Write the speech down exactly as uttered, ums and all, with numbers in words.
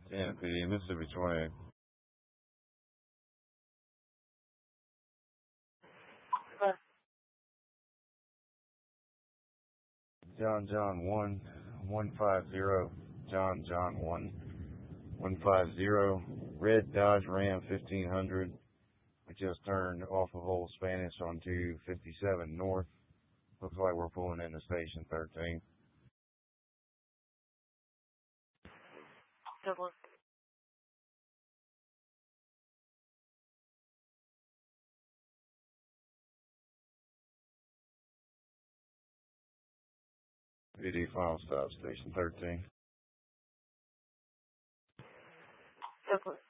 Yeah, P D, Mississippi twenty. John John one, one five zero, John John one, one five zero, red Dodge Ram fifteen hundred. We just turned off of Old Spanish on two fifty-seven North. Looks like we're pulling into Station thirteen. Double. P D final stop, Station thirteen. Double.